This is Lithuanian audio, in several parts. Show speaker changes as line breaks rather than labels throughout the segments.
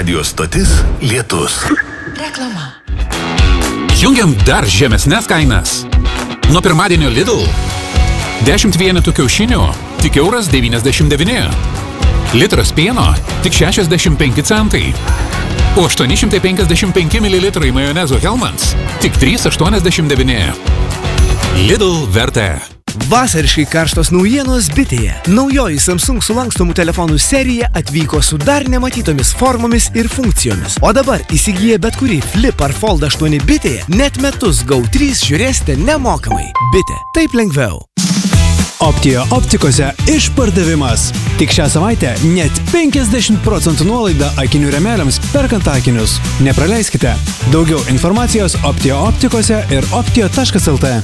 radijo stotis Lietus.
Reklama.
Jungiam dar žemesnes kainas. Nuo pirmadienio Lidl 10 vienetų kiaušinių tik €1,99. Litras pieno tik 65 centai. O 855 ml majonezo Hellmann's tik 3,89. Lidl vertė.
Vasariškai karštos naujienos Bitėje. Naujoji Samsung sulankstomų telefonų serija atvyko su dar nematytomis formomis ir funkcijomis. O dabar įsigiję bet kurį Flip ar Fold 8 Bitėje, net metus GO3 žiūrėsite nemokamai. Bitė. Taip lengviau.
Optija optikose išpardavimas. Tik šią savaitę net 50% nuolaida akinių rėmeliams perkant akinius. Nepraleiskite. Daugiau informacijos Optija optikose ir optija.lt.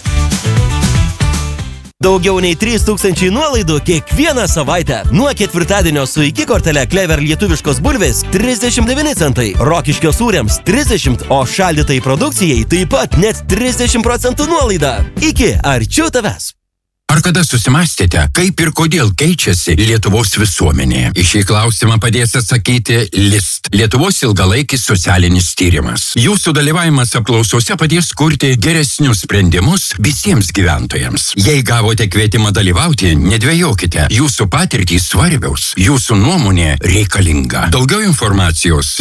Daugiau nei 3000 nuolaidų kiekvieną savaitę. Nuo ketvirtadienio su iki kortele Clever lietuviškos bulvės 39 centai, Rokiškio sūriams 30, o šaldytai produkcijai taip pat net 30% nuolaida. Iki arčiau tavęs.
Ar kada susimastėte, kaip ir kodėl keičiasi Lietuvos visuomenė? Į šį klausimą padės atsakyti LIST, Lietuvos ilgalaikis socialinis tyrimas. Jūsų dalyvavimas apklausose padės kurti geresnius sprendimus visiems gyventojams. Jei gavote kvietimą dalyvauti, nedvejokite. Jūsų patirtys svarbiaus, jūsų nuomonė reikalinga. Daugiau informacijos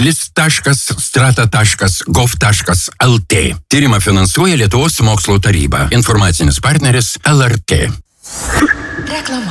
list.strata.gov.lt. Tyrimą finansuoja Lietuvos mokslo taryba. Informacinis partneris LRT.
Reklama.